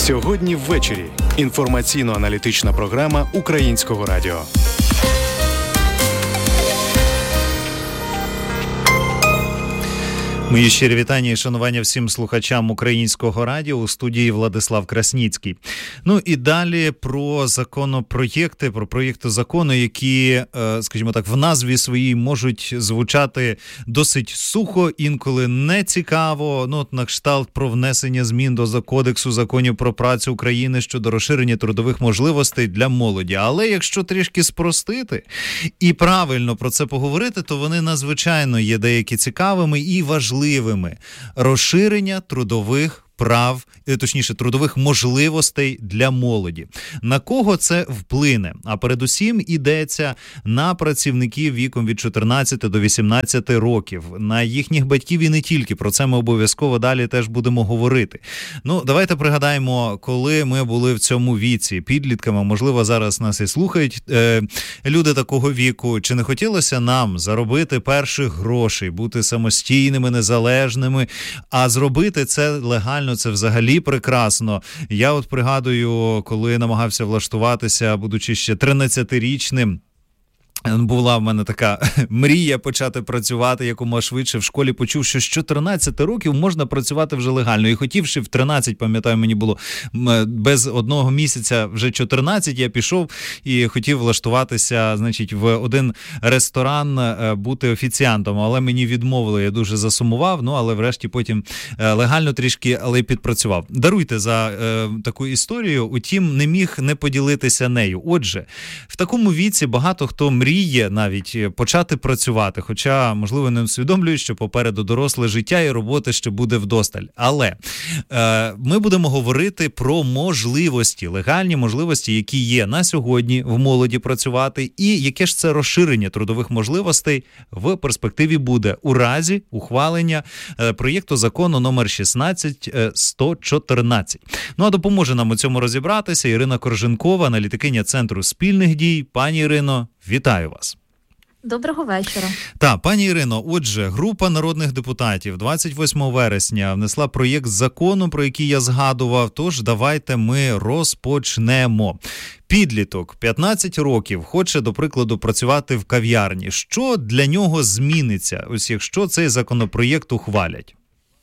Сьогодні ввечері. Інформаційно-аналітична програма Українського радіо. Мої щирі вітання і шанування всім слухачам Українського радіо, у студії Владислав Красніцький. Ну і далі про законопроєкти, про проєкти закону, які, скажімо так, в назві своїй можуть звучати досить сухо, інколи не цікаво. Ну, от на кшталт про внесення змін до Кодексу законів про працю України щодо розширення трудових можливостей для молоді. Але якщо трішки спростити і правильно про це поговорити, то вони надзвичайно є деякі цікавими і важливими. Розширення трудових прав, точніше, трудових можливостей для молоді. На кого це вплине? А передусім йдеться на працівників віком від 14 до 18 років, на їхніх батьків і не тільки. Про це ми обов'язково далі теж будемо говорити. Ну, давайте пригадаємо, коли ми були в цьому віці підлітками, можливо, зараз нас і слухають люди такого віку. Чи не хотілося нам заробити перших грошей, бути самостійними, незалежними, а зробити це легально? Це взагалі прекрасно. Я от пригадую, коли намагався влаштуватися, будучи ще 13-річним, була в мене така мрія почати працювати якомога швидше. В школі почув, що з 14 років можна працювати вже легально. І хотівши в 13, пам'ятаю, мені було без одного місяця вже 14, я пішов і хотів влаштуватися, значить, в один ресторан, бути офіціантом. Але мені відмовили, я дуже засумував, ну, але врешті потім легально трішки, але й підпрацював. Даруйте за таку історію, утім, не міг не поділитися нею. Отже, в такому віці багато хто мріє навіть почати працювати, хоча, можливо, не усвідомлюють, що попереду доросле життя і роботи ще буде вдосталь. Але ми будемо говорити про можливості, легальні можливості, які є на сьогодні в молоді працювати, і яке ж це розширення трудових можливостей в перспективі буде у разі ухвалення проєкту закону номер 16114. Ну, а допоможе нам у цьому розібратися Ірина Корженкова, аналітикиня Центру спільних дій. Пані Ірино, вітаю вас. Доброго вечора. Так, пані Ірино, отже, група народних депутатів 28 вересня внесла проєкт закону, про який я згадував, тож давайте ми розпочнемо. Підліток, 15 років, хоче, до прикладу, працювати в кав'ярні. Що для нього зміниться, ось якщо цей законопроєкт ухвалять?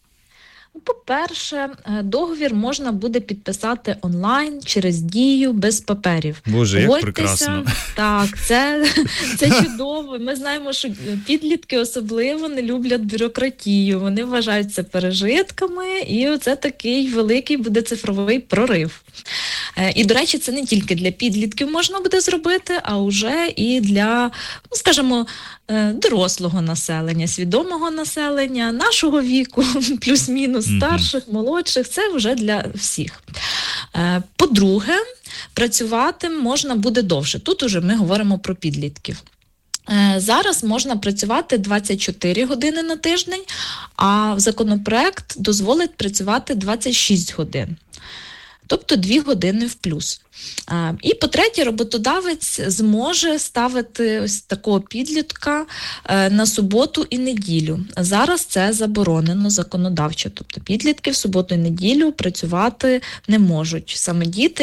По-перше, договір можна буде підписати онлайн, через Дію, без паперів. Боже, як прекрасно. Так, це чудово. Ми знаємо, що підлітки особливо не люблять бюрократію. Вони вважають це пережитками, і оце такий великий буде цифровий прорив. І, до речі, це не тільки для підлітків можна буде зробити, а вже і для, ну, скажімо, дорослого населення, свідомого населення, нашого віку, плюс-мінус, старших, молодших, це вже для всіх. По-друге, працювати можна буде довше. Тут уже ми говоримо про підлітків. Зараз можна працювати 24 години на тиждень, а законопроект дозволить працювати 26 годин. Тобто 2 години в плюс. І по-третє, роботодавець зможе ставити ось такого підлітка на суботу і неділю. Зараз це заборонено законодавчо. Тобто підлітки в суботу і неділю працювати не можуть. Саме діти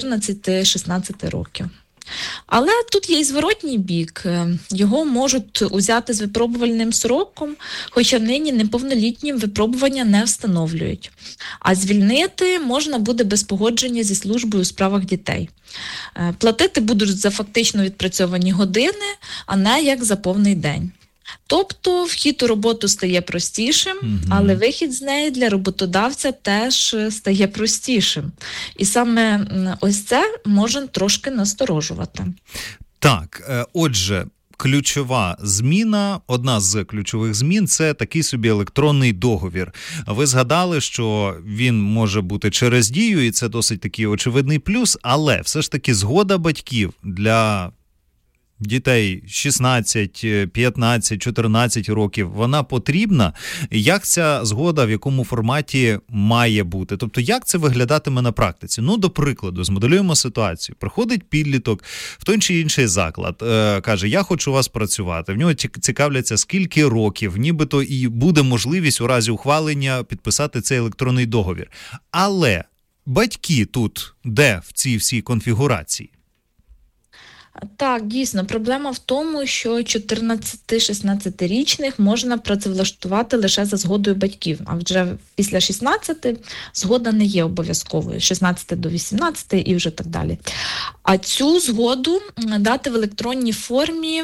14-16 років. Але тут є і зворотній бік. Його можуть узяти з випробувальним сроком, хоча нині неповнолітнім випробування не встановлюють. А звільнити можна буде без погодження зі службою у справах дітей. Платити будуть за фактично відпрацьовані години, а не як за повний день. Тобто вхід у роботу стає простішим, але вихід з неї для роботодавця теж стає простішим. І саме ось це може трошки насторожувати. Так, отже, ключова зміна, одна з ключових змін – це такий собі електронний договір. Ви згадали, що він може бути через Дію, і це досить такий очевидний плюс, але все ж таки згода батьків для дітей 16, 15, 14 років, вона потрібна? Як ця згода, в якому форматі має бути? Тобто, як це виглядатиме на практиці? Ну, до прикладу, змоделюємо ситуацію. Приходить підліток в той чи інший заклад, каже, я хочу у вас працювати. В нього цікавляться, скільки років, нібито і буде можливість у разі ухвалення підписати цей електронний договір. Але батьки тут де в цій всій конфігурації? Так, дійсно, проблема в тому, що 14-16-річних можна працевлаштувати лише за згодою батьків, а вже після 16 згода не є обов'язковою, 16 до 18 і вже так далі. А цю згоду дати в електронній формі,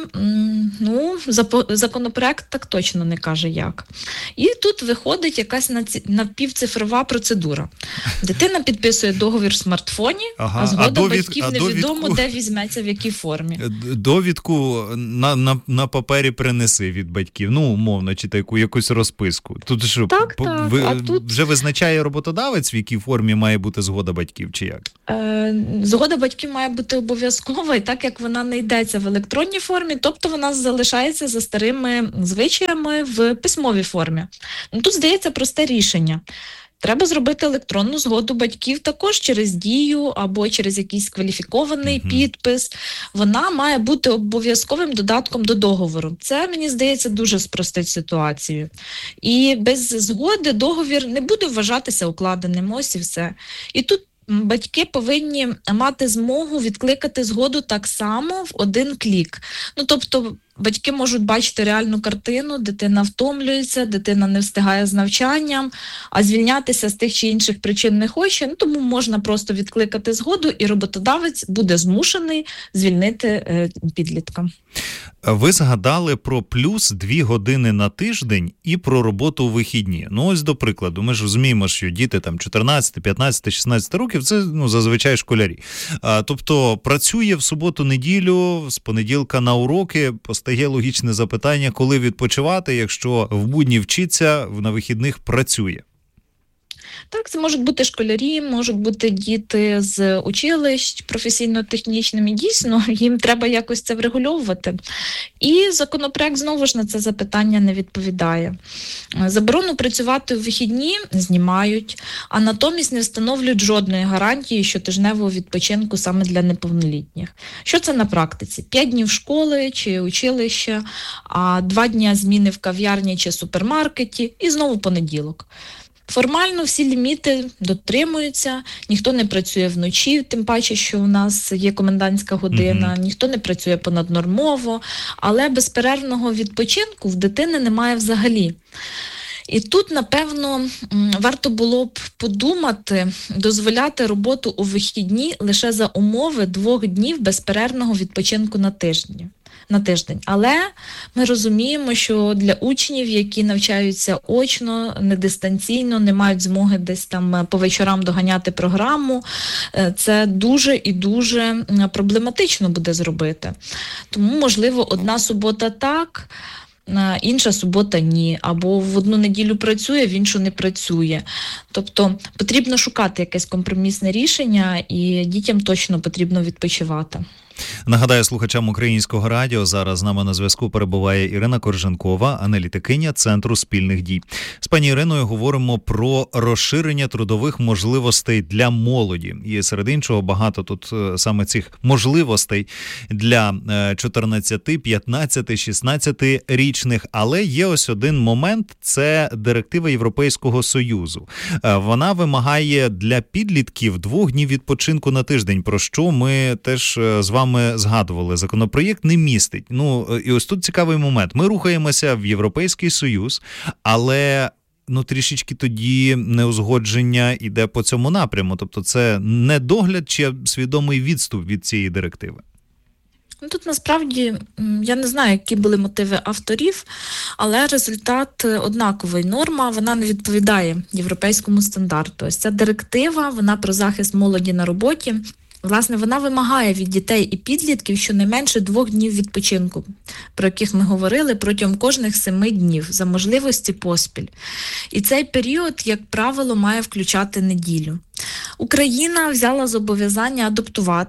законопроект так точно не каже як. І тут виходить якась напівцифрова процедура. Дитина підписує договір в смартфоні, а згода батьків невідомо, де візьметься, в якій формі. Довідку на папері принеси від батьків, умовно, чи таку якусь розписку. Тут що, тут вже визначає роботодавець, в якій формі має бути згода батьків, чи як? Згода батьків має бути обов'язкова, і так як вона не йдеться в електронній формі, тобто вона залишається за старими звичаями в письмовій формі. Тут, здається, просте рішення. Треба зробити електронну згоду батьків також через дію або через якийсь кваліфікований підпис. Вона має бути обов'язковим додатком до договору. Це, мені здається, дуже спростить ситуацію. І без згоди договір не буде вважатися укладеним, ось і все. І тут батьки повинні мати змогу відкликати згоду так само в один клік. Тобто батьки можуть бачити реальну картину, дитина втомлюється, дитина не встигає з навчанням, а звільнятися з тих чи інших причин не хоче, тому можна просто відкликати згоду, і роботодавець буде змушений звільнити підлітка. Ви згадали про плюс 2 години на тиждень і про роботу у вихідні. Ось, до прикладу, ми ж розуміємо, що діти 14, 15, 16 років – це зазвичай школярі. Тобто працює в суботу-неділю, з понеділка на уроки. Постає логічне запитання, коли відпочивати, якщо в будні вчиться, на вихідних працює. Так, це можуть бути школярі, можуть бути діти з училищ професійно-технічними. Дійсно, їм треба якось це врегульовувати. І законопроект знову ж на це запитання не відповідає. Заборону працювати у вихідні знімають, а натомість не встановлюють жодної гарантії щотижневого відпочинку саме для неповнолітніх. Що це на практиці? 5 днів школи чи училища, а 2 дні зміни в кав'ярні чи супермаркеті і знову понеділок. Формально всі ліміти дотримуються, ніхто не працює вночі, тим паче, що у нас є комендантська година, ніхто не працює понаднормово, але безперервного відпочинку в дитини немає взагалі. І тут, напевно, варто було б подумати, дозволяти роботу у вихідні лише за умови 2 днів безперервного відпочинку на тиждень. Але ми розуміємо, що для учнів, які навчаються очно, не дистанційно, не мають змоги десь там по вечорам доганяти програму, це дуже і дуже проблематично буде зробити. Тому, можливо, одна субота так, інша субота ні, або в одну неділю працює, в іншу не працює. Тобто потрібно шукати якесь компромісне рішення, і дітям точно потрібно відпочивати. Нагадаю слухачам Українського радіо, зараз з нами на зв'язку перебуває Ірина Корженкова, аналітикиня Центру спільних дій. З пані Іриною говоримо про розширення трудових можливостей для молоді. І серед іншого багато тут саме цих можливостей для 14, 15, 16-річних. Але є ось один момент – це директива Європейського Союзу. Вона вимагає для підлітків 2 днів відпочинку на тиждень, про що ми теж з вами згадували. Законопроєкт не містить. І ось тут цікавий момент. Ми рухаємося в Європейський Союз, але трішечки тоді неузгодження йде по цьому напряму. Тобто це не догляд чи свідомий відступ від цієї директиви? Тут насправді я не знаю, які були мотиви авторів, але результат однаковий. Норма, вона не відповідає європейському стандарту. Ось ця директива, вона про захист молоді на роботі. Власне, вона вимагає від дітей і підлітків щонайменше 2 днів відпочинку, про яких ми говорили, протягом кожних 7 днів, за можливості поспіль. І цей період, як правило, має включати неділю. Україна взяла зобов'язання адаптувати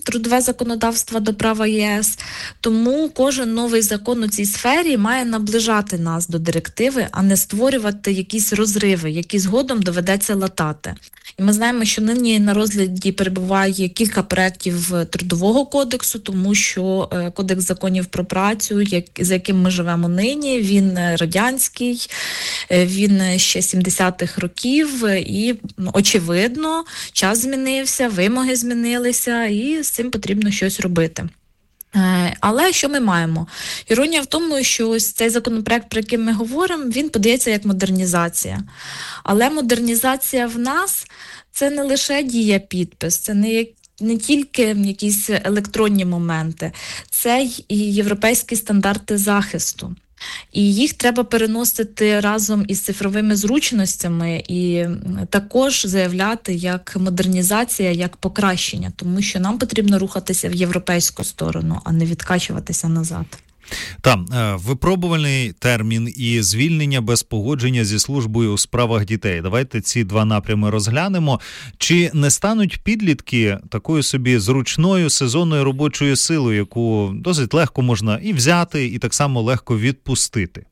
трудове законодавство до права ЄС, тому кожен новий закон у цій сфері має наближати нас до директиви, а не створювати якісь розриви, які згодом доведеться латати. І ми знаємо, що нині на розгляді перебуває кілька проєктів Трудового кодексу, тому що Кодекс законів про працю, за яким ми живемо нині, він радянський, він ще 70-х років, і очевидно, час змінився, вимоги змінилися, і з цим потрібно щось робити. Але що ми маємо? Іронія в тому, що ось цей законопроект, про який ми говоримо, він подається як модернізація. Але модернізація в нас – це не лише дія-підпис, це не тільки якісь електронні моменти, це і європейські стандарти захисту. І їх треба переносити разом із цифровими зручностями і також заявляти як модернізація, як покращення, тому що нам потрібно рухатися в європейську сторону, а не відкачуватися назад. Там випробувальний термін і звільнення без погодження зі службою у справах дітей. Давайте ці два напрями розглянемо. Чи не стануть підлітки такою собі зручною сезонною робочою силою, яку досить легко можна і взяти, і так само легко відпустити?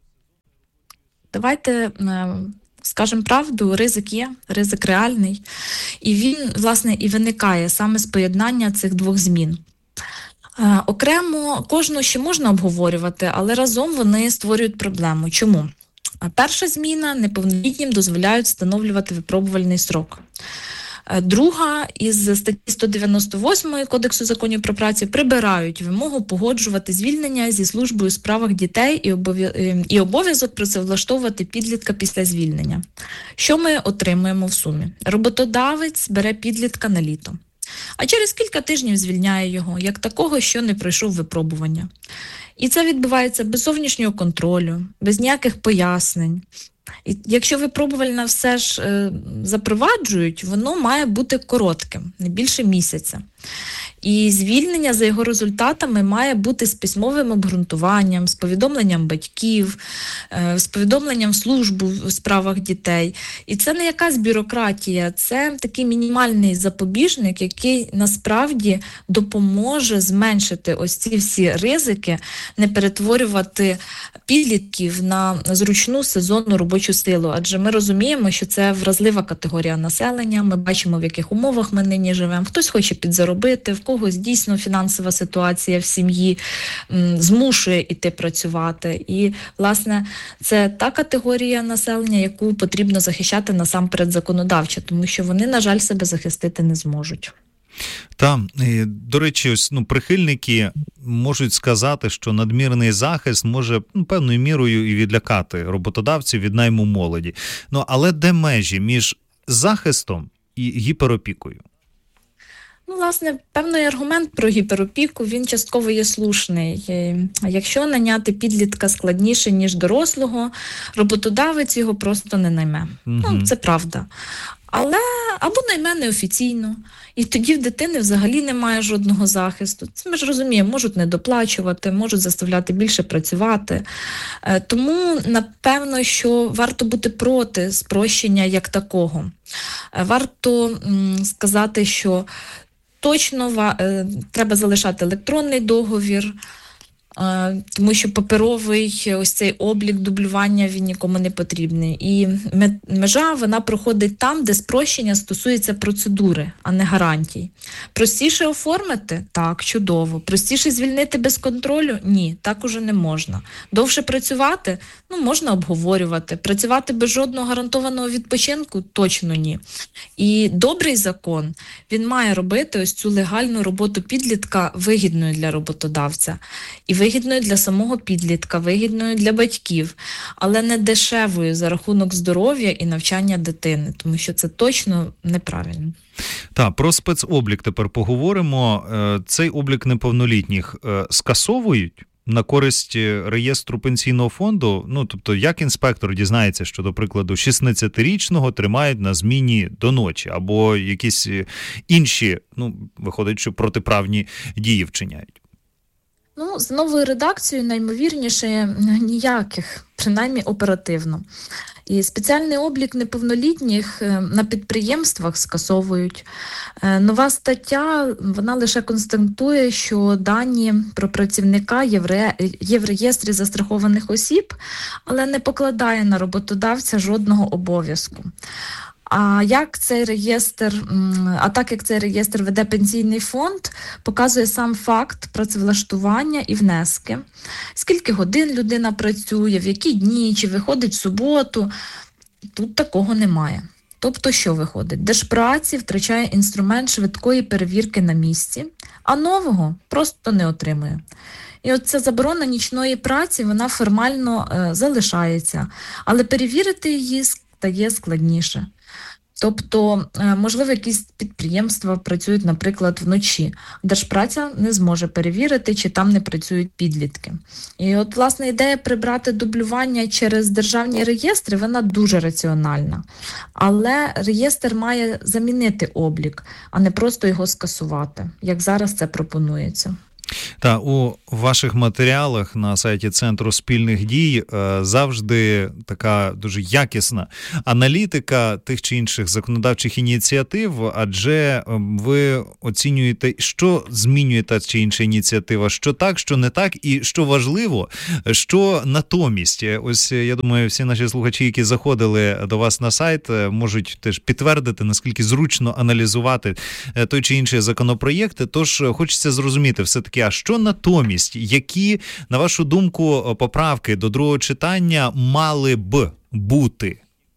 Давайте скажемо правду, ризик є, ризик реальний. І він, власне, і виникає саме з поєднання цих двох змін. Окремо кожну ще можна обговорювати, але разом вони створюють проблему. Чому? Перша зміна – неповнолітнім дозволяють встановлювати випробувальний срок. Друга – із статті 198 Кодексу законів про працю прибирають вимогу погоджувати звільнення зі службою у справах дітей і обов'язок працевлаштовувати підлітка після звільнення. Що ми отримуємо в сумі? Роботодавець бере підлітка на літо. А через кілька тижнів звільняє його, як такого, що не пройшов випробування. І це відбувається без зовнішнього контролю, без ніяких пояснень. І якщо випробувальне все ж запроваджують, воно має бути коротким, не більше місяця. І звільнення за його результатами має бути з письмовим обґрунтуванням, з повідомленням батьків, з повідомленням в службу у справах дітей. І це не якась бюрократія, це такий мінімальний запобіжник, який насправді допоможе зменшити ось ці всі ризики, не перетворювати підлітків на зручну сезонну робочу силу. Адже ми розуміємо, що це вразлива категорія населення, ми бачимо, в яких умовах ми нині живемо. Хтось хоче підзаробити, в когось дійсно фінансова ситуація в сім'ї змушує іти працювати. І, власне, це та категорія населення, яку потрібно захищати насамперед законодавчо, тому що вони, на жаль, себе захистити не зможуть. До речі, ось прихильники можуть сказати, що надмірний захист може певною мірою і відлякати роботодавців від найму молоді. Але де межі між захистом і гіперопікою? Власне, певний аргумент про гіперопіку, він частково є слушний. Якщо наняти підлітка складніше, ніж дорослого, роботодавець його просто не найме. Це правда. Або найме неофіційно. І тоді в дитини взагалі немає жодного захисту. Це ми ж розуміємо, можуть не доплачувати, можуть заставляти більше працювати. Тому, напевно, що варто бути проти спрощення як такого. Варто сказати, що точно треба залишати електронний договір, тому що паперовий ось цей облік, дублювання, він нікому не потрібний. І межа, вона проходить там, де спрощення стосується процедури, а не гарантій. Простіше оформити? Так, чудово. Простіше звільнити без контролю? Ні, так уже не можна. Довше працювати? Можна обговорювати. Працювати без жодного гарантованого відпочинку? Точно ні. І добрий закон, він має робити ось цю легальну роботу підлітка вигідною для роботодавця. І вигідною для самого підлітка, вигідною для батьків, але не дешевою за рахунок здоров'я і навчання дитини, тому що це точно неправильно. Про спецоблік тепер поговоримо. Цей облік неповнолітніх скасовують на користь реєстру пенсійного фонду? Тобто, як інспектор дізнається, що, до прикладу, 16-річного тримають на зміні до ночі, або якісь інші, виходить, що протиправні дії вчиняють? Ну, з новою редакцією, наймовірніше, ніяких, принаймні оперативно. І спеціальний облік неповнолітніх на підприємствах скасовують. Нова стаття, вона лише констатує, що дані про працівника є в реєстрі застрахованих осіб, але не покладає на роботодавця жодного обов'язку. А так як цей реєстр веде пенсійний фонд, показує сам факт працевлаштування і внески. Скільки годин людина працює, в які дні, чи виходить в суботу. Тут такого немає. Тобто, що виходить? Держпраці втрачає інструмент швидкої перевірки на місці, а нового просто не отримує. І от ця заборона нічної праці, вона формально залишається, але перевірити її стає складніше. Тобто, можливо, якісь підприємства працюють, наприклад, вночі. Держпраця не зможе перевірити, чи там не працюють підлітки. І от, власне, ідея прибрати дублювання через державні реєстри, вона дуже раціональна. Але реєстр має замінити облік, а не просто його скасувати, як зараз це пропонується. Та у ваших матеріалах на сайті Центру спільних дій завжди така дуже якісна аналітика тих чи інших законодавчих ініціатив, адже ви оцінюєте, що змінює та чи інша ініціатива, що так, що не так, і що важливо, що натомість. Ось, я думаю, всі наші слухачі, які заходили до вас на сайт, можуть теж підтвердити, наскільки зручно аналізувати той чи інший законопроєкт. Тож хочеться зрозуміти все-таки, а що натомість, які, на вашу думку, поправки до другого читання мали б бути?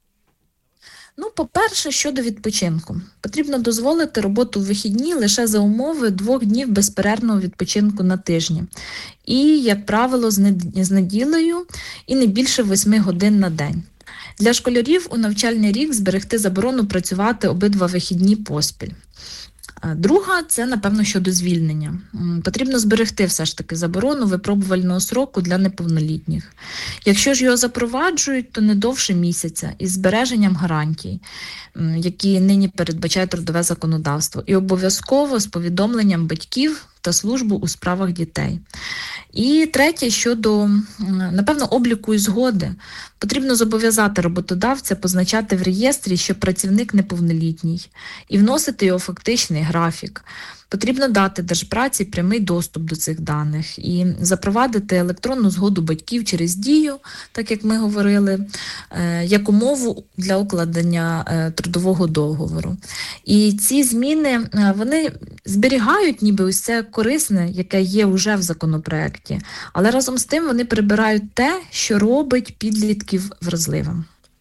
Ну, по-перше, щодо відпочинку. Потрібно дозволити роботу в вихідні лише за умови 2 днів безперервного відпочинку на тижні. І, як правило, з неділею і не більше 8 годин на день. Для школярів у навчальний рік зберегти заборону працювати обидва вихідні поспіль. Друга – це, напевно, щодо звільнення. Потрібно зберегти все ж таки заборону випробувального сроку для неповнолітніх. Якщо ж його запроваджують, то не довше місяця із збереженням гарантій, які нині передбачає трудове законодавство, і обов'язково з повідомленням батьків та службу у справах дітей. І третє, щодо, напевно, обліку і згоди. Потрібно зобов'язати роботодавця позначати в реєстрі, що працівник неповнолітній, і вносити його фактичний графік. Потрібно дати Держпраці прямий доступ до цих даних і запровадити електронну згоду батьків через Дію, так як ми говорили, як умову для укладення трудового договору. І ці зміни, вони зберігають ніби ось це корисне, яке є вже в законопроекті, але разом з тим вони прибирають те, що робить підлітків вразливим.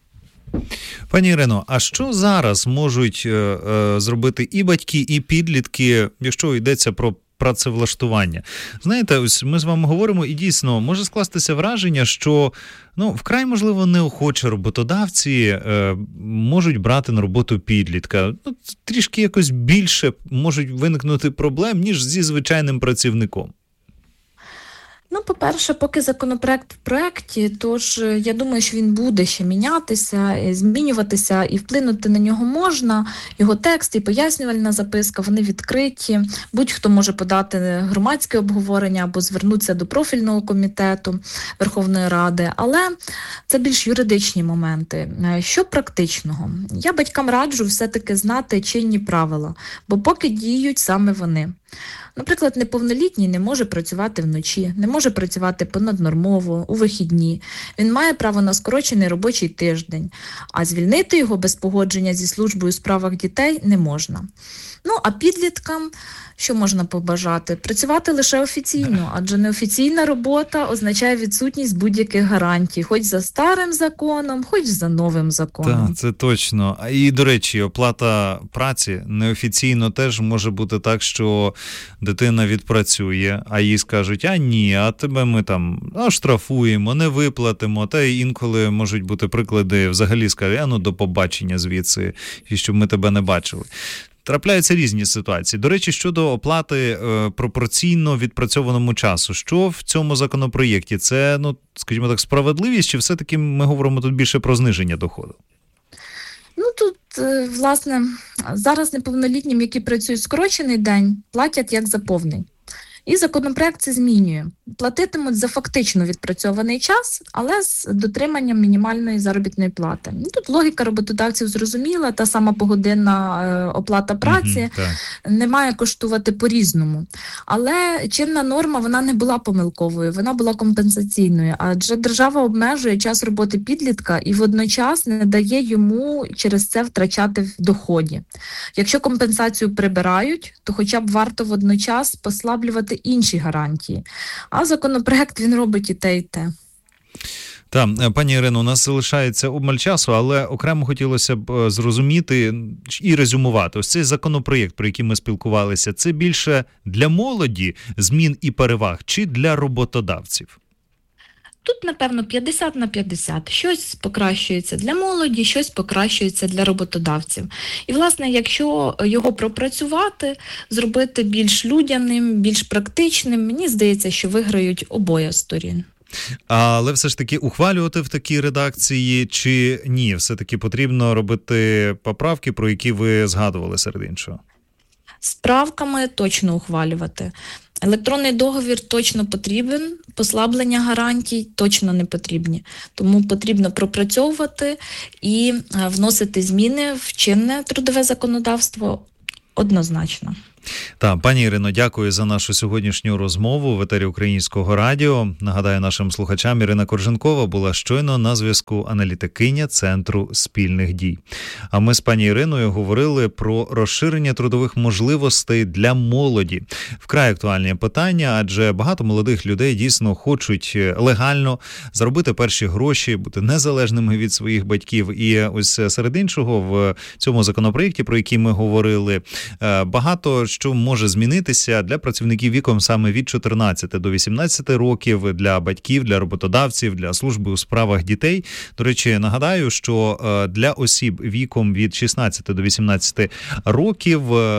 Пані Ірино, а що зараз можуть зробити і батьки, і підлітки, якщо йдеться про працевлаштування? Знаєте, ось ми з вами говоримо, і дійсно може скластися враження, що вкрай, можливо, неохоче роботодавці можуть брати на роботу підлітка. Трішки якось більше можуть виникнути проблем, ніж зі звичайним працівником. По-перше, поки законопроект в проекті, тож я думаю, що він буде ще мінятися, змінюватися, і вплинути на нього можна. Його текст і пояснювальна записка, вони відкриті. Будь-хто може подати громадське обговорення або звернутися до профільного комітету Верховної Ради, але це більш юридичні моменти. Що практичного? Я батькам раджу все-таки знати чинні правила, бо поки діють саме вони. Наприклад, неповнолітній не може працювати вночі, не може працювати понаднормово, у вихідні. Він має право на скорочений робочий тиждень, а звільнити його без погодження зі службою у справах дітей не можна. А підліткам що можна побажати? Працювати лише офіційно, адже неофіційна робота означає відсутність будь-яких гарантій, хоч за старим законом, хоч за новим законом. Так, це точно. І, до речі, оплата праці неофіційно теж може бути так, що дитина відпрацює, а їй скажуть, а тебе ми там оштрафуємо, не виплатимо, та й інколи можуть бути приклади, взагалі скажуть, до побачення звідси, і щоб ми тебе не бачили. Трапляються різні ситуації. До речі, щодо оплати пропорційно відпрацьованому часу. Що в цьому законопроєкті? Це, скажімо так, справедливість, чи все-таки ми говоримо тут більше про зниження доходу? Тут, власне, зараз неповнолітнім, які працюють скорочений день, платять як за повний. І законопроект це змінює. Платитимуть за фактично відпрацьований час, але з дотриманням мінімальної заробітної плати. Тут логіка роботодавців зрозуміла, та сама погодинна оплата праці не має коштувати по-різному. Але чинна норма, вона не була помилковою, вона була компенсаційною, адже держава обмежує час роботи підлітка і водночас не дає йому через це втрачати в доході. Якщо компенсацію прибирають, то хоча б варто водночас послаблювати інші гарантії. А законопроект, він робить і те, і те. Так, пані Ірино, у нас залишається обмаль часу, але окремо хотілося б зрозуміти і резюмувати. Ось цей законопроєкт, про який ми спілкувалися, це більше для молоді змін і переваг чи для роботодавців? Тут, напевно, 50/50. Щось покращується для молоді, щось покращується для роботодавців. І, власне, якщо його пропрацювати, зробити більш людяним, більш практичним, мені здається, що виграють обоє сторін. Але все ж таки ухвалювати в такій редакції чи ні? Все-таки потрібно робити поправки, про які ви згадували серед іншого? З правками точно ухвалювати. Електронний договір точно потрібен, послаблення гарантій точно не потрібні. Тому потрібно пропрацьовувати і вносити зміни в чинне трудове законодавство однозначно. Так, пані Ірино, дякую за нашу сьогоднішню розмову в етері Українського радіо. Нагадаю нашим слухачам, Ірина Корженкова була щойно на зв'язку, аналітикиня Центру спільних дій. А ми з пані Іриною говорили про розширення трудових можливостей для молоді. Вкрай актуальне питання, адже багато молодих людей дійсно хочуть легально заробити перші гроші, бути незалежними від своїх батьків. І ось серед іншого в цьому законопроєкті, про який ми говорили, багато що може змінитися для працівників віком саме від 14 до 18 років, для батьків, для роботодавців, для служби у справах дітей. До речі, нагадаю, що для осіб віком від 16 до 18 років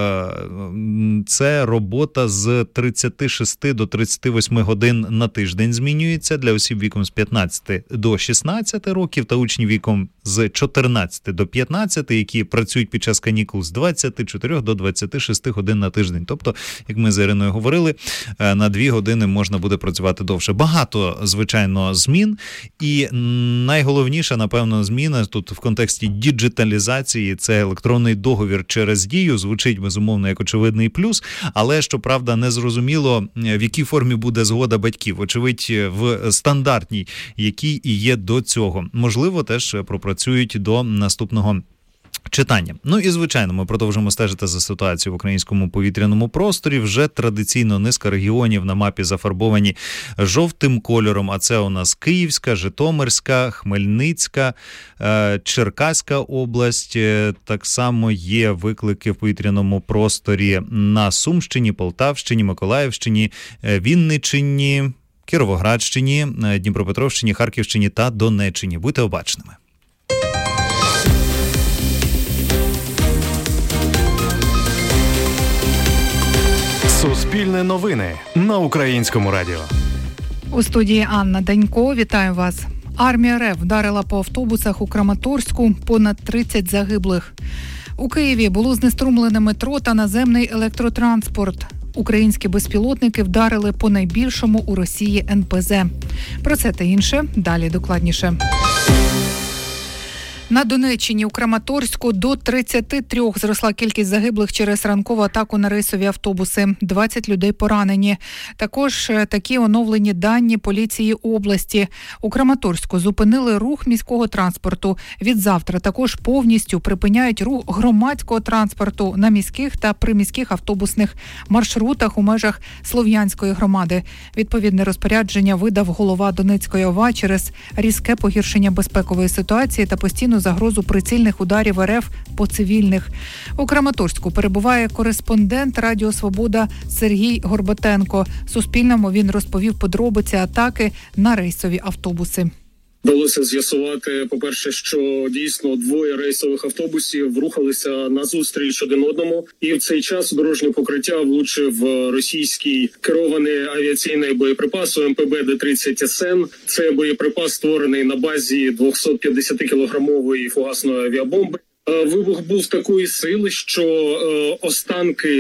це робота з 36 до 38 годин на тиждень змінюється. Для осіб віком з 15 до 16 років та учнів віком з 14 до 15, які працюють під час канікул з 24 до 26 годин на тиждень. Тобто, як ми з Іриною говорили, на 2 години можна буде працювати довше. Багато, звичайно, змін. І найголовніша, напевно, зміна тут в контексті діджиталізації – це електронний договір через Дію. Звучить, безумовно, як очевидний плюс, але, щоправда, не зрозуміло, в якій формі буде згода батьків. Очевидь, в стандартній, якій і є до цього. Можливо, теж пропрацюють до наступного читання. Ну і, звичайно, ми продовжимо стежити за ситуацією в українському повітряному просторі. Вже традиційно низка регіонів на мапі зафарбовані жовтим кольором, а це у нас Київська, Житомирська, Хмельницька, Черкаська область. Так само є виклики в повітряному просторі на Сумщині, Полтавщині, Миколаївщині, Вінниччині, Кіровоградщині, Дніпропетровщині, Харківщині та Донеччині. Будьте обачними. Суспільне новини на Українському радіо. У студії Анна Данько. Вітаю вас. Армія РФ вдарила по автобусах у Краматорську, понад 30 загиблих. У Києві було знеструмлене метро та наземний електротранспорт. Українські безпілотники вдарили по найбільшому у Росії НПЗ. Про це та інше далі докладніше. На Донеччині у Краматорську до 33 зросла кількість загиблих через ранкову атаку на рейсові автобуси. 20 людей поранені. Також такі оновлені дані поліції області. У Краматорську зупинили рух міського транспорту. Від завтра також повністю припиняють рух громадського транспорту на міських та приміських автобусних маршрутах у межах Слов'янської громади. Відповідне розпорядження видав голова Донецької ОВА через різке погіршення безпекової ситуації та постійну загрозу прицільних ударів РФ по цивільних. У Краматорську перебуває кореспондент Радіо Свобода Сергій Горбатенко. Суспільному він розповів подробиці атаки на рейсові автобуси. Вдалося з'ясувати, по-перше, що дійсно 2 рейсових автобусів рухалися назустріч один одному, і в цей час дорожнє покриття влучив російський керований авіаційний боєприпас МПБ Д-30 СН. Це боєприпас, створений на базі 250-кілограмової фугасної авіабомби. Вибух був такої сили, що останки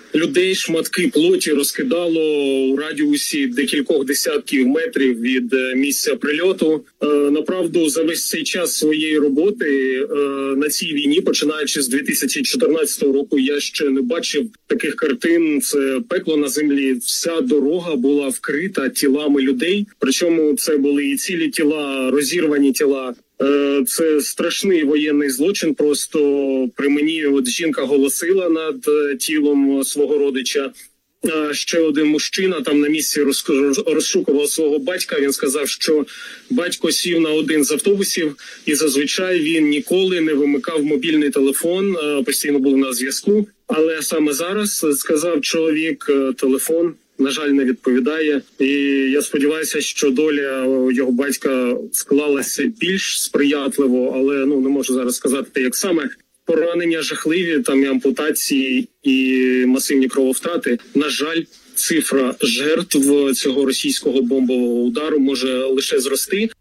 людей, шматки плоті розкидало у радіусі декількох десятків метрів від місця прильоту. Направду, за весь цей час своєї роботи на цій війні, починаючи з 2014 року, я ще не бачив таких картин. Це пекло на землі. Вся дорога була вкрита тілами людей. Причому це були і цілі тіла, розірвані тіла. Це страшний воєнний злочин. Просто при мені жінка голосила над тілом свого родича. Ще один мужчина там на місці розшукував свого батька. Він сказав, що батько сів на один з автобусів і зазвичай він ніколи не вимикав мобільний телефон, постійно був на зв'язку. Але саме зараз, сказав чоловік, телефон, на жаль, не відповідає. І я сподіваюся, що доля його батька склалася більш сприятливо, але не можу зараз сказати, як саме. Поранення жахливі, там і ампутації, і масивні крововтрати. На жаль, цифра жертв цього російського бомбового удару може лише зрости.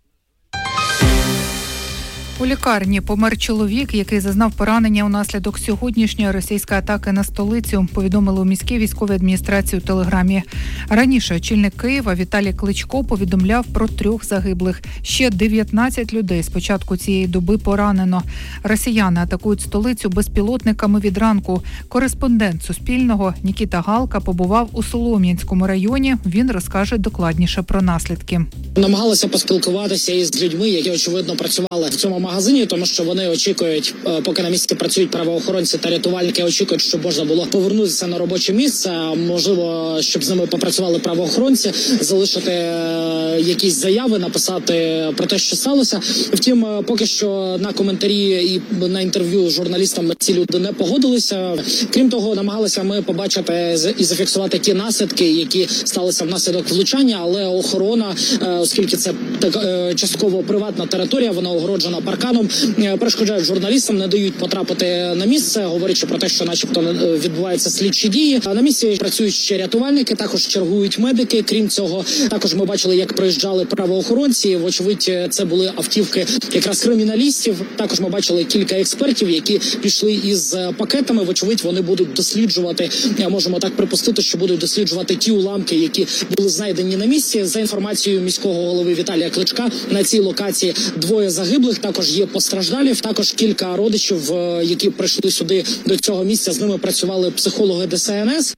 У лікарні помер чоловік, який зазнав поранення унаслідок сьогоднішньої російської атаки на столицю, повідомили у міській військовій адміністрації у Телеграмі. Раніше очільник Києва Віталій Кличко повідомляв про 3 загиблих. Ще 19 людей з початку цієї доби поранено. Росіяни атакують столицю безпілотниками від ранку. Кореспондент Суспільного Нікіта Галка побував у Солом'янському районі. Він розкаже докладніше про наслідки. Намагалися поспілкуватися із людьми, які, очевидно, працювали в цьому магазині, тому що вони очікують, поки на місці працюють правоохоронці та рятувальники, очікують, щоб можна було повернутися на робоче місце, можливо, щоб з ними попрацювали правоохоронці, залишити якісь заяви, написати про те, що сталося. Втім, поки що на коментарі і на інтерв'ю з журналістами ці люди не погодилися. Крім того, намагалися ми побачити і зафіксувати ті наслідки, які сталися внаслідок влучання, але охорона, оскільки це частково приватна територія, вона огороджена парканом, перешкоджають журналістам, не дають потрапити на місце, говорячи про те, що начебто відбуваються слідчі дії. На місці працюють ще рятувальники, також чергують медики. Крім цього, також ми бачили, як проїжджали правоохоронці. Вочевидь, це були автівки якраз криміналістів. Також ми бачили кілька експертів, які пішли із пакетами. Вочевидь, вони будуть досліджувати, можемо так припустити, що будуть досліджувати ті уламки, які були знайдені на місці. За інформацією міського голови Віталія Кличка, на цій локації 2 загиблих, також є постраждалі, також кілька родичів, які прийшли сюди до цього місця, з ними працювали психологи ДСНС.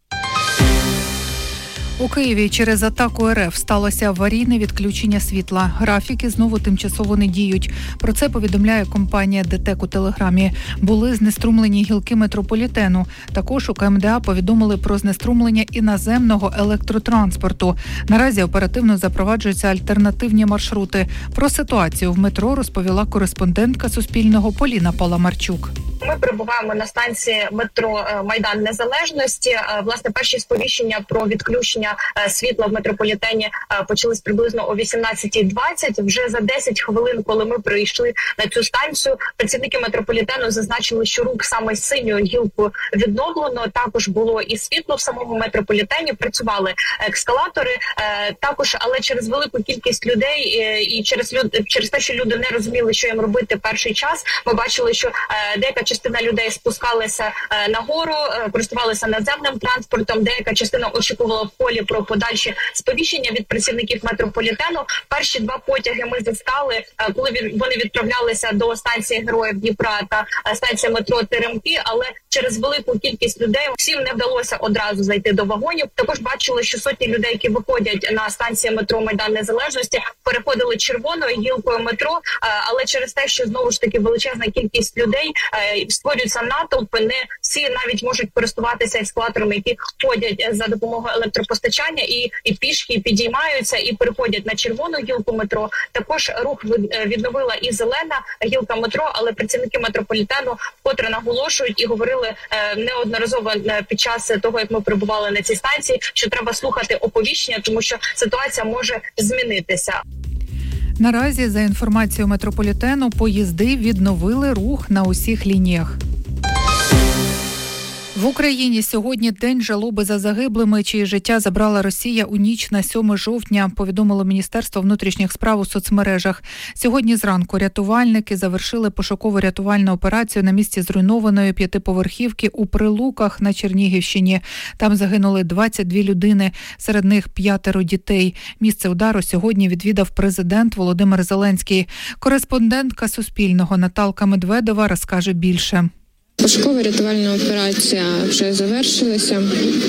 У Києві через атаку РФ сталося аварійне відключення світла. Графіки знову тимчасово не діють. Про це повідомляє компанія ДТЕК у Телеграмі. Були знеструмлені гілки метрополітену. Також у КМДА повідомили про знеструмлення і наземного електротранспорту. Наразі оперативно запроваджуються альтернативні маршрути. Про ситуацію в метро розповіла кореспондентка Суспільного Поліна Паламарчук. Ми перебуваємо на станції метро Майдан Незалежності. Власне, перші сповіщення про відключення світла в метрополітені почались приблизно о 18:20. Вже за 10 хвилин, коли ми прийшли на цю станцію, працівники метрополітену зазначили, що рух саме з синьою гілкою відновлено. Також було і світло в самому метрополітені, працювали ескалатори. Також, але через велику кількість людей і через те, що люди не розуміли, що їм робити перший час, ми бачили, що деяка частина людей спускалися нагору, користувалися наземним транспортом, деяка частина очікувала в полі про подальші сповіщення від працівників метрополітену. Перші 2 потяги ми застали, коли вони відправлялися до станції Героїв Дніпра та станції метро Теремки, але через велику кількість людей всім не вдалося одразу зайти до вагонів. Також бачили, що сотні людей, які виходять на станції метро Майдан Незалежності, переходили червоною гілкою метро, але через те, що знову ж таки величезна кількість людей, створюються натовпи, не всі навіть можуть користуватися ескалаторами, які ходять за допомогою електропостачання і пішки підіймаються і переходять на червону гілку метро. Також рух відновила і зелена гілка метро, але працівники метрополітену вкотре наголошують і говорили неодноразово під час того, як ми перебували на цій станції, що треба слухати оповіщення, тому що ситуація може змінитися. Наразі, за інформацією метрополітену, поїзди відновили рух на усіх лініях. В Україні сьогодні день жалоби за загиблими, чиї життя забрала Росія у ніч на 7 жовтня, повідомило Міністерство внутрішніх справ у соцмережах. Сьогодні зранку рятувальники завершили пошуково-рятувальну операцію на місці зруйнованої 5-поверхівки у Прилуках на Чернігівщині. Там загинули 22 людини, серед них 5 дітей. Місце удару сьогодні відвідав президент Володимир Зеленський. Кореспондентка Суспільного Наталка Медведова розкаже більше. Пошукова рятувальна операція вже завершилася.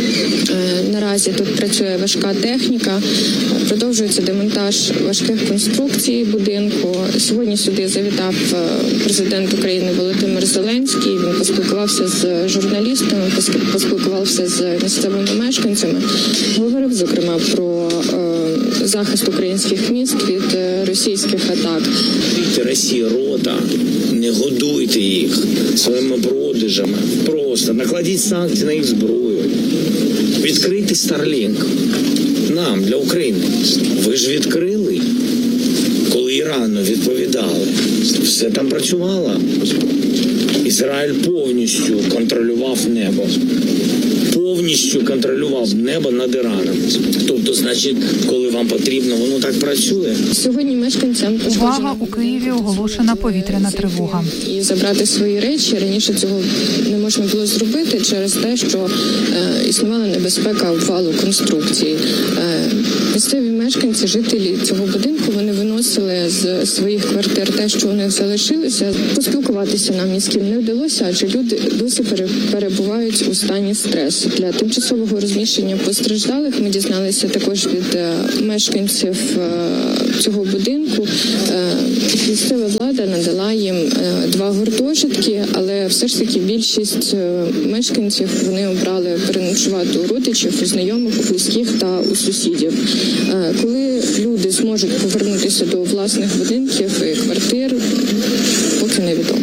Наразі тут працює важка техніка, продовжується демонтаж важких конструкцій будинку. Сьогодні сюди завітав президент України Володимир Зеленський. Він поспілкувався з журналістами, поспілкувався з місцевими мешканцями. Говорив, зокрема, про захист українських міст від російських атак. Росії рота, не годуйте їх своїми продажами. Просто накладіть санкції на їх зброю. Відкрийте Starlink. Нам, для України. Ви ж відкрили, коли Ірану відповідали. Все там працювало. Ізраїль повністю контролював небо. Повністю контролював небо над Іраном. Тобто, значить, коли вам потрібно, воно так працює. Сьогодні мешканцям увага, у Києві оголошена повітряна тривога. І забрати свої речі. Раніше цього не можна було зробити через те, що існувала небезпека обвалу конструкції. Місцеві мешканці, жителі цього будинку, вони виносили з своїх квартир те, що у них залишилося. Поспілкуватися нам ні з ким не вдалося, адже люди досі перебувають у стані стресу. Для тимчасового розміщення постраждалих ми дізналися також від мешканців цього будинку. Місцева влада надала їм 2 гуртожитки, але все ж таки більшість мешканців вони обрали переночувати у родичів, у знайомих, у близьких та у сусідів. Коли люди зможуть повернутися до власних будинків і квартир, поки невідомо.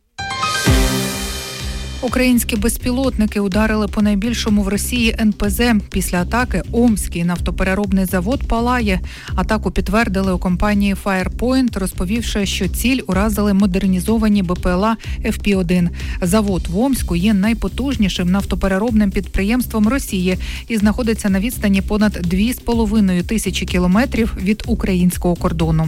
Українські безпілотники ударили по найбільшому в Росії НПЗ. Після атаки Омський нафтопереробний завод палає. Атаку підтвердили у компанії Firepoint, розповівши, що ціль уразили модернізовані БПЛА FP-1. Завод в Омську є найпотужнішим нафтопереробним підприємством Росії і знаходиться на відстані понад 2,5 тисячі кілометрів від українського кордону.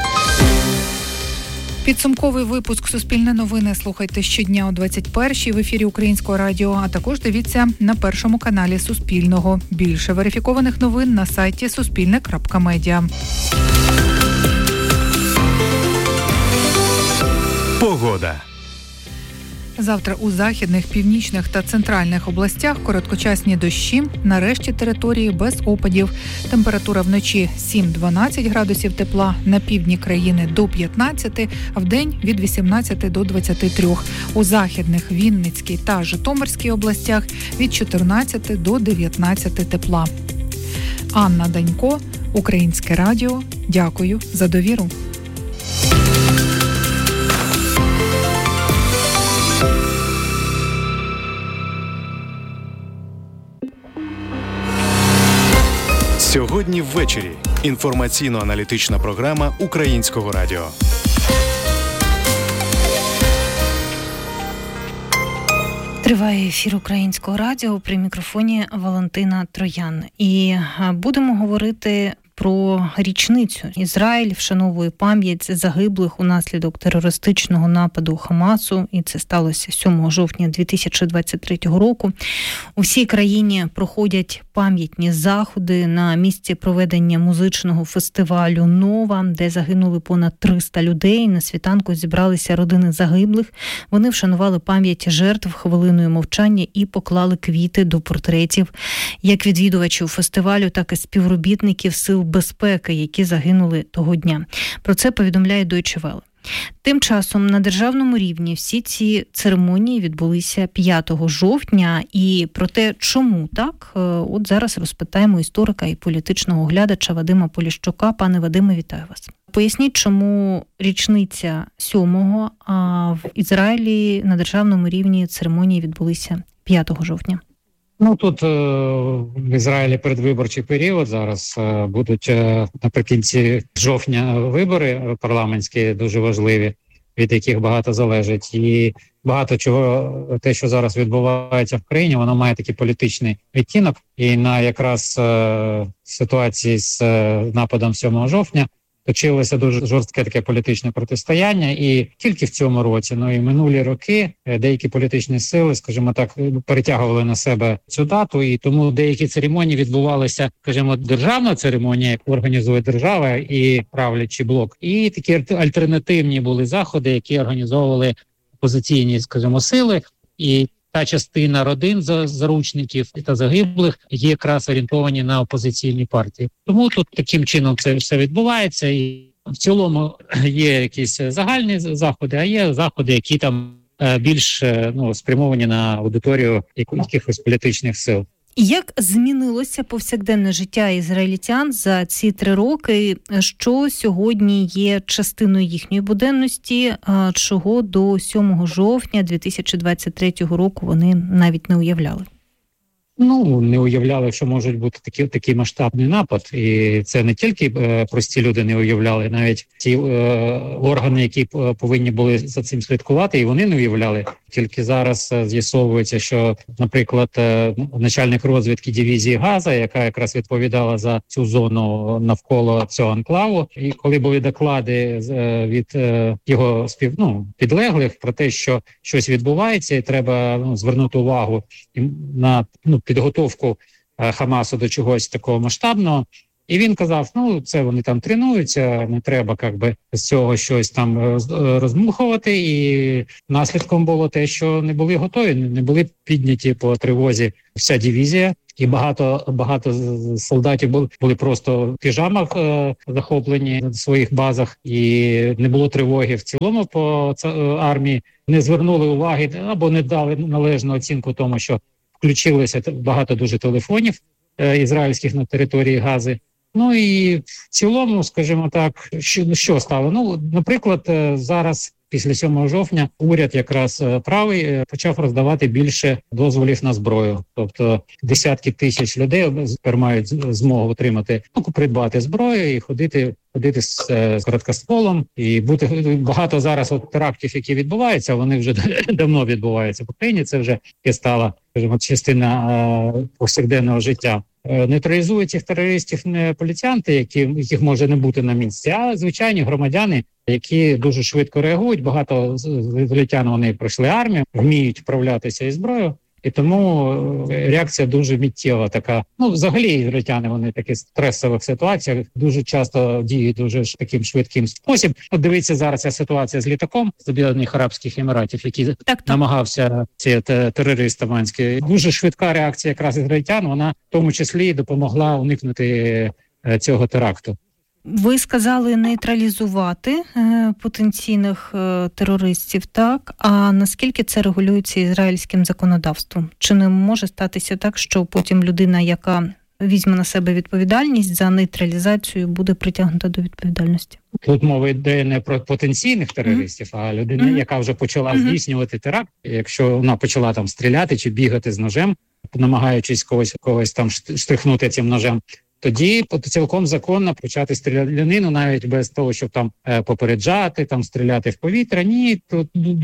Підсумковий випуск «Суспільне новини» слухайте щодня о 21-й в ефірі Українського радіо, а також дивіться на першому каналі Суспільного. Більше верифікованих новин на сайті суспільне.медіа. Погода. Завтра у західних, північних та центральних областях короткочасні дощі, на решті території без опадів. Температура вночі 7-12 градусів тепла, на півдні країни до 15, а вдень від 18 до 23. У західних, Вінницькій та Житомирській областях від 14 до 19 тепла. Анна Данько, Українське радіо. Дякую за довіру. Сьогодні ввечері. Інформаційно-аналітична програма Українського радіо. Триває ефір Українського радіо, при мікрофоні Валентина Троян. І будемо говорити про річницю. Ізраїль вшановує пам'ять загиблих унаслідок терористичного нападу Хамасу, і це сталося 7 жовтня 2023 року. У всій країні проходять пам'ятні заходи на місці проведення музичного фестивалю «Нова», де загинули понад 300 людей. На світанку зібралися родини загиблих. Вони вшанували пам'ять жертв хвилиною мовчання і поклали квіти до портретів як відвідувачів фестивалю, так і співробітників сил безпеки, які загинули того дня. Про це повідомляє Deutsche Welle. Тим часом на державному рівні всі ці церемонії відбулися 5 жовтня. І про те, чому так, от зараз розпитаємо історика і політичного оглядача Вадима Поліщука. Пане Вадиме, вітаю вас. Поясніть, чому річниця 7-го, а в Ізраїлі на державному рівні церемонії відбулися 5 жовтня. Ну, тут в Ізраїлі передвиборчий період, зараз будуть наприкінці жовтня вибори парламентські, дуже важливі. від яких багато залежить. І багато чого, те, що зараз відбувається в країні, воно має такий політичний відтінок. І на якраз ситуації з нападом 7 жовтня точилося дуже жорстке таке політичне протистояння, і тільки в цьому році, ну і минулі роки деякі політичні сили, скажімо так, перетягували на себе цю дату, і тому деякі церемонії відбувалися, скажімо, державна церемонія, яку організує держава і правлячий блок, і такі альтернативні були заходи, які організовували опозиційні, скажімо, сили, і та частина родин заручників та загиблих є якраз орієнтовані на опозиційні партії. Тому тут таким чином це все відбувається, і в цілому є якісь загальні заходи, а є заходи, які там більш спрямовані на аудиторію якихось політичних сил. Як змінилося повсякденне життя ізраїльтян за ці 3 роки? Що сьогодні є частиною їхньої буденності, а чого до 7 жовтня 2023 року вони навіть не уявляли? Не уявляли, що можуть бути такий масштабний напад. І це не тільки прості люди не уявляли, навіть ті органи, які повинні були за цим слідкувати, і вони не уявляли. Тільки зараз з'ясовується, що, наприклад, начальник розвідки дивізії Газа, яка якраз відповідала за цю зону навколо цього анклаву, і коли були доклади від його підлеглих про те, що щось відбувається, і треба звернути увагу на підготовку Хамасу до чогось такого масштабного. І він казав, це вони там тренуються, не треба з цього щось там роздмухувати. І наслідком було те, що не були готові, не були підняті по тривозі вся дивізія. І багато солдатів були просто в піжамах захоплені в своїх базах, і не було тривоги в цілому по армії. Не звернули уваги або не дали належну оцінку тому, що включилося багато дуже телефонів ізраїльських на території Гази. І в цілому, скажімо так, що стало? Наприклад, зараз після 7 жовтня уряд якраз правий почав роздавати більше дозволів на зброю. Тобто десятки тисяч людей тепер мають змогу отримати, придбати зброю і ходити з короткостволом. І багато зараз терактів, які відбуваються, вони вже давно відбуваються в Україні. Це вже стала, скажімо, частина повсякденного життя. Нейтралізують цих терористів не поліціянти, яких може не бути на місці, а звичайні громадяни, які дуже швидко реагують. Багато ізраїльтян, вони пройшли армію, вміють вправлятися із зброєю. І тому реакція дуже миттєва така. Взагалі ізраїльтяни, вони такі в стресових ситуаціях дуже часто діють дуже таким швидким спосіб. Дивіться зараз ця ситуація з літаком з Об'єднаних Арабських Еміратів, який намагався ці терорист Аманський. Дуже швидка реакція якраз ізраїльтян, вона в тому числі допомогла уникнути цього теракту. Ви сказали нейтралізувати потенційних терористів, так? А наскільки це регулюється ізраїльським законодавством? Чи не може статися так, що потім людина, яка візьме на себе відповідальність за нейтралізацію, буде притягнута до відповідальності? Тут мова йде не про потенційних терористів, а людина, яка вже почала здійснювати теракт. Якщо вона почала там стріляти чи бігати з ножем, намагаючись когось там штрихнути цим ножем, тоді цілком законно почати стрілянину, навіть без того, щоб там попереджати, там стріляти в повітря. Ні, тут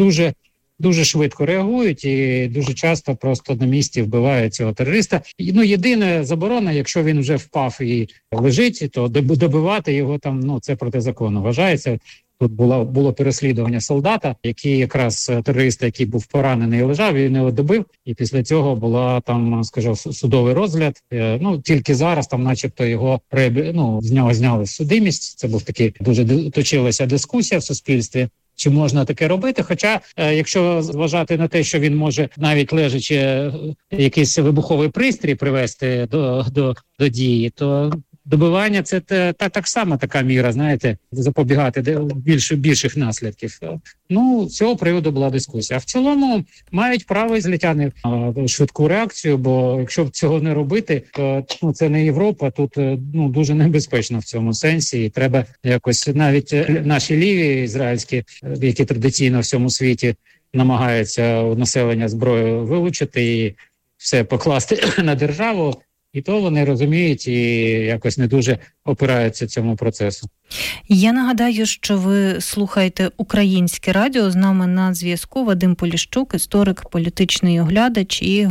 дуже швидко реагують і дуже часто просто на місці вбивають цього терориста. Єдине заборона, якщо він вже впав і лежить, то добивати його там, це протизаконно вважається. Тут було переслідування солдата, який якраз терориста, який був поранений і лежав, він його добив. І після цього була там, скажімо, судовий розгляд. Тільки зараз там, начебто, його з нього зняли судимість. Це був такий дуже точилася дискусія в суспільстві. Чи можна таке робити? Хоча, якщо зважати на те, що він може навіть лежачи якийсь вибуховий пристрій привести до дії, то добивання – це так само така міра, знаєте, запобігати більших наслідків. З цього приводу була дискусія. А в цілому мають право ізраїльтяни на швидку реакцію, бо якщо цього не робити, то це не Європа, тут дуже небезпечно в цьому сенсі. І треба якось навіть наші ліві ізраїльські, які традиційно в всьому світі намагаються населення зброю вилучити і все покласти на державу, І то вони розуміють і якось не дуже опираються цьому процесу. Я нагадаю, що ви слухаєте Українське радіо. З нами на зв'язку Вадим Поліщук, історик, політичний оглядач. І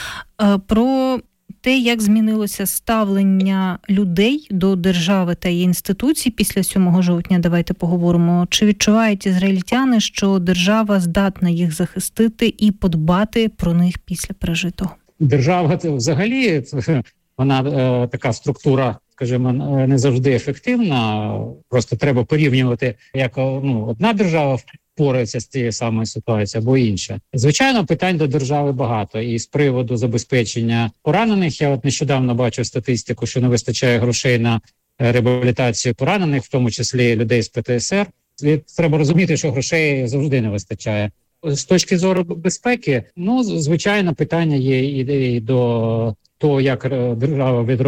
про те, як змінилося ставлення людей до держави та її інституцій після 7 жовтня, давайте поговоримо. Чи відчувають ізраїльтяни, що держава здатна їх захистити і подбати про них після пережитого? Держава взагалі, вона така структура, скажімо, не завжди ефективна. Просто треба порівнювати, як одна держава впорається з цією самою ситуацією або інша. Звичайно, питань до держави багато. І з приводу забезпечення поранених, я от нещодавно бачив статистику, що не вистачає грошей на реабілітацію поранених, в тому числі людей з ПТСР. І треба розуміти, що грошей завжди не вистачає. З точки зору безпеки, звичайно, питання є і до того, як держава від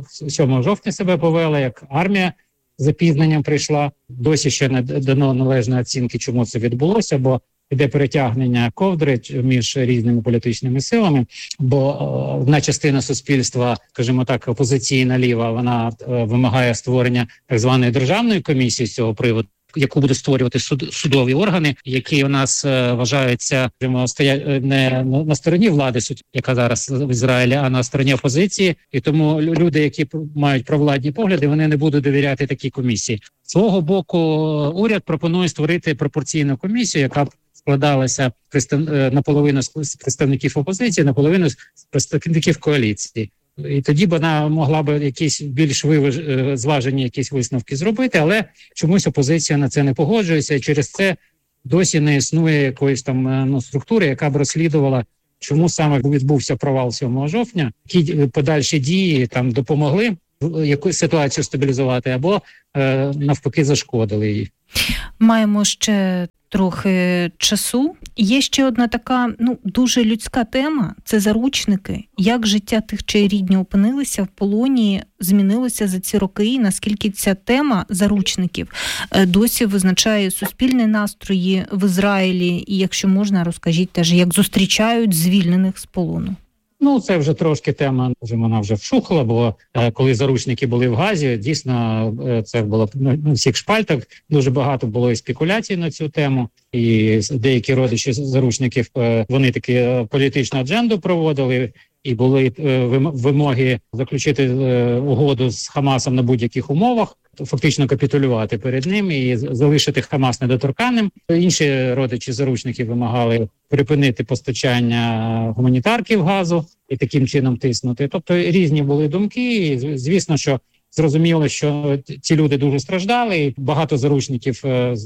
7 жовтня себе повела, як армія з запізненням прийшла. Досі ще не дано належної оцінки, чому це відбулося, бо йде перетягнення ковдри між різними політичними силами, бо одна частина суспільства, скажімо так, опозиційна ліва, вона вимагає створення так званої державної комісії з цього приводу, яку будуть створювати судові органи, які у нас вважаються, стоять не на стороні влади, яка зараз в Ізраїлі, а на стороні опозиції. І тому люди, які мають провладні погляди, вони не будуть довіряти такій комісії. З свого боку, уряд пропонує створити пропорційну комісію, яка складалася наполовину з представників опозиції, наполовину з представників коаліції. І тоді б вона могла б якісь більш зважені якісь висновки зробити, але чомусь опозиція на це не погоджується, і через це досі не існує якоїсь там структури, яка б розслідувала, чому саме відбувся провал 7 жовтня, які подальші дії там допомогли якусь ситуацію стабілізувати або навпаки зашкодили їй. Маємо ще трохи часу. Є ще одна така, дуже людська тема – це заручники. Як життя тих, чиї рідні опинилися в полоні, змінилося за ці роки, і наскільки ця тема заручників досі визначає суспільні настрої в Ізраїлі, і якщо можна, розкажіть теж, як зустрічають звільнених з полону. Це вже трошки тема, вона вже вщухла, бо коли заручники були в Газі, дійсно це було на всіх шпальтах, дуже багато було і спекуляцій на цю тему, і деякі родичі заручників, вони таки політичну адженду проводили, і були вимоги заключити угоду з Хамасом на будь-яких умовах, фактично капітулювати перед ним і залишити Хамас недоторканним. Інші родичі заручників вимагали припинити постачання гуманітарків газу і таким чином тиснути. Тобто різні були думки, і звісно, що зрозуміло, що ці люди дуже страждали, і багато заручників з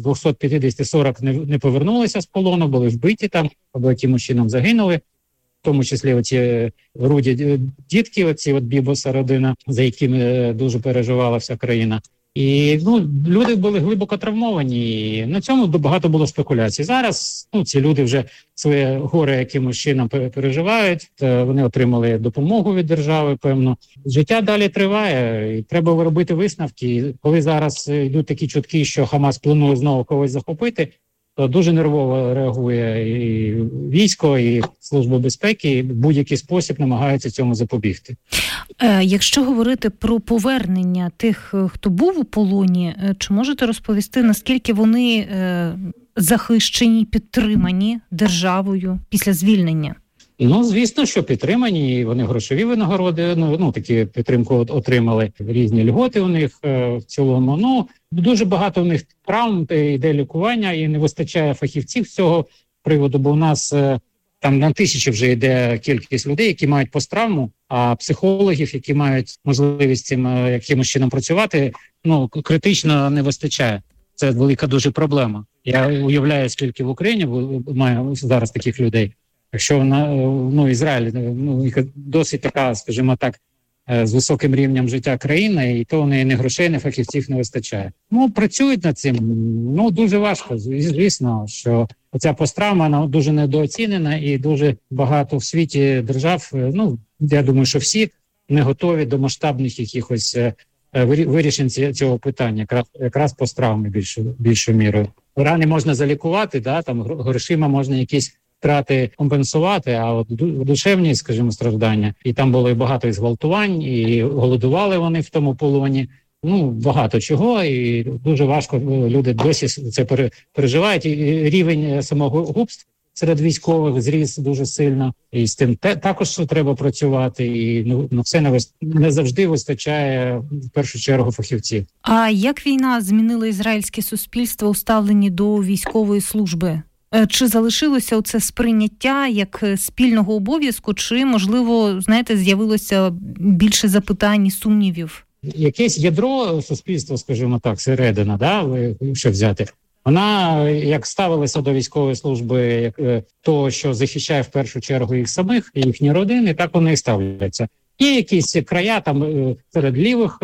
250-40 не повернулися з полону, були вбиті там, або якимось чином загинули. В тому числі оці руді дітки, оці Бібоса родина, за якими дуже переживала вся країна. І люди були глибоко травмовані, і на цьому багато було спекуляцій. Зараз ці люди вже своє горе якимось чином переживають, вони отримали допомогу від держави, певно. Життя далі триває, і треба робити висновки. І коли зараз йдуть такі чутки, що Хамас планує знову когось захопити, то дуже нервово реагує і військо, і Служба безпеки, і в будь-який спосіб намагаються цьому запобігти. Якщо говорити про повернення тих, хто був у полоні, чи можете розповісти, наскільки вони захищені, підтримані державою після звільнення? Звісно, що підтримані, і вони грошові винагороди, такі підтримку отримали, різні льготи у них в цілому. Дуже багато у них травм, йде лікування, і не вистачає фахівців з цього приводу, бо у нас там на тисячі вже йде кількість людей, які мають посттравму, а психологів, які мають можливість цим якимось чином працювати, критично не вистачає. Це велика дуже проблема. Я уявляю, скільки в Україні має зараз таких людей. Якщо Ізраїль досить така, скажімо так, з високим рівнем життя країна, і то не грошей, не фахівців не вистачає. Працюють над цим. Дуже важко. Звісно, що ця посттравма, вона дуже недооцінена, і дуже багато в світі держав, я думаю, що всі не готові до масштабних якихось вирішень цього питання, якраз посттравми більшою мірою. Рани можна залікувати, там грошима можна якісь втрати компенсувати, а от душевні, скажімо, страждання. І там було і багато і зґвалтувань, і голодували вони в тому полоні. Багато чого, і дуже важко люди досі це переживають. І рівень самогубств серед військових зріс дуже сильно, і з тим також треба працювати, і все не завжди вистачає, в першу чергу, фахівців. А як війна змінила ізраїльське суспільство у ставленні до військової служби? Чи залишилося оце сприйняття як спільного обов'язку, чи, можливо, з'явилося більше запитань і сумнівів? Якесь ядро суспільства, скажімо так, середина, якщо взяти, вона як ставилася до військової служби, як того, що захищає в першу чергу їх самих, і їхні родини, так вони і ставляться. Є якісь края, там серед лівих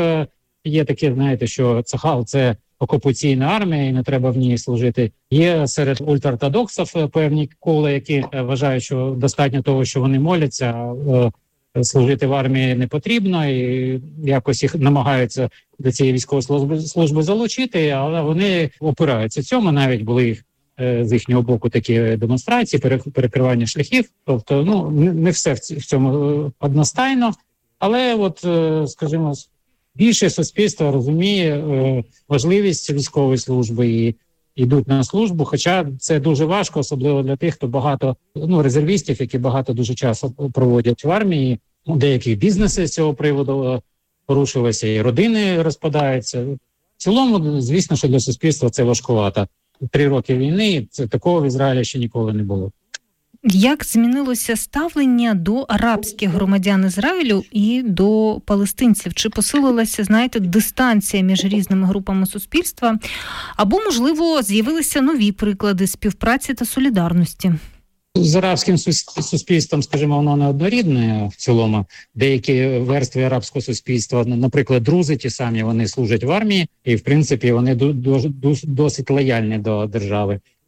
є такі, що Цахал – це окупаційна армія, і не треба в ній служити. Є серед ультраортодоксів певні кола, які вважають, що достатньо того, що вони моляться, служити в армії не потрібно, і якось їх намагаються до цієї військової служби залучити, але вони опираються цьому. Навіть були з їхнього боку такі демонстрації, перекривання шляхів. Тобто, не все в цьому одностайно, але скажімо, більше суспільство розуміє важливість військової служби і йдуть на службу, хоча це дуже важко, особливо для тих, хто багато, резервістів, які багато дуже часу проводять в армії. Деякі бізнеси з цього приводу порушилися, і родини розпадаються. В цілому, звісно, що для суспільства це важкувато. 3 роки війни, такого в Ізраїлі ще ніколи не було. Як змінилося ставлення до арабських громадян Ізраїлю і до палестинців? Чи посилилася, дистанція між різними групами суспільства? Або, можливо, з'явилися нові приклади співпраці та солідарності? З арабським суспільством, скажімо, воно не однорідне в цілому. Деякі верстви арабського суспільства, наприклад, друзи ті самі, вони служать в армії, і, в принципі, вони досить лояльні до держави.